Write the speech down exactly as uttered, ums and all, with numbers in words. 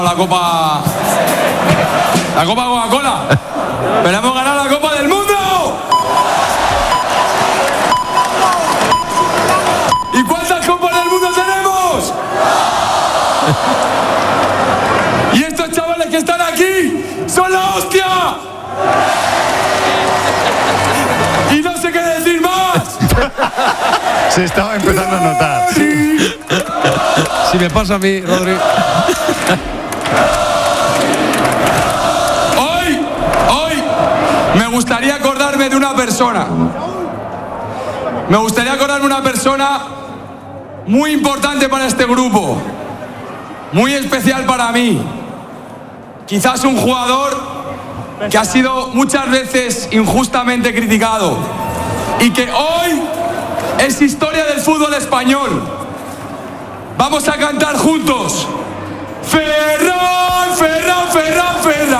La Copa... La Copa Coca-Cola. Pero hemos ganado la Copa del Mundo. ¿Y cuántas Copas del Mundo tenemos? Y estos chavales que están aquí son la hostia. Y no sé qué decir más. Se estaba empezando a notar. Sí. Si me pasa a mí, Rodri. Hoy, hoy, me gustaría acordarme de una persona. Me gustaría acordarme de una persona muy importante para este grupo. Muy especial para mí. Quizás un jugador que ha sido muchas veces injustamente criticado y que hoy es historia del fútbol español. Vamos a cantar juntos. Ferran, Ferran, Ferran, Ferran.